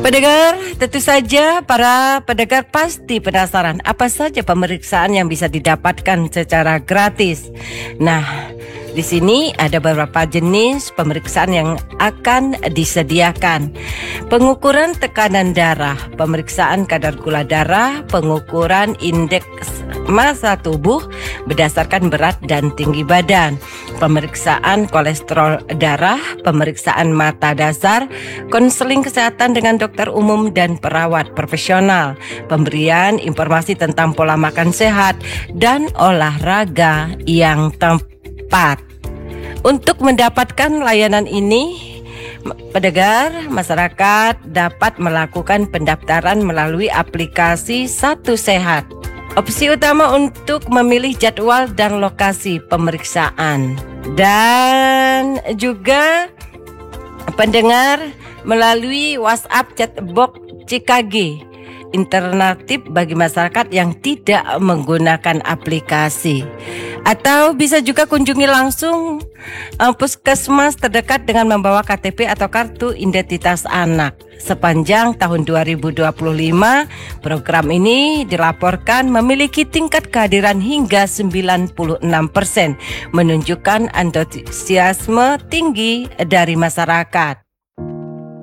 Pendengar, tentu saja para pendengar pasti penasaran apa saja pemeriksaan yang bisa didapatkan secara gratis. Nah, di sini ada beberapa jenis pemeriksaan yang akan disediakan. Pengukuran tekanan darah, pemeriksaan kadar gula darah, pengukuran indeks massa tubuh berdasarkan berat dan tinggi badan, pemeriksaan kolesterol darah, pemeriksaan mata dasar, konseling kesehatan dengan dokter umum dan perawat profesional, pemberian informasi tentang pola makan sehat, dan olahraga yang tepat. Untuk mendapatkan layanan ini, pendengar masyarakat dapat melakukan pendaftaran melalui aplikasi Satu Sehat. Opsi utama untuk memilih jadwal dan lokasi pemeriksaan. Dan juga pendengar melalui WhatsApp chatbox CKG, alternatif bagi masyarakat yang tidak menggunakan aplikasi. Atau bisa juga kunjungi langsung puskesmas terdekat dengan membawa KTP atau kartu identitas anak. Sepanjang tahun 2025, program ini dilaporkan memiliki tingkat kehadiran hingga 96%, menunjukkan antusiasme tinggi dari masyarakat.